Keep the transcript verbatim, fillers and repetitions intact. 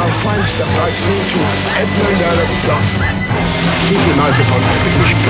our fine stuff right through to Edmund Allen Dust. Keep your eyes upon everything.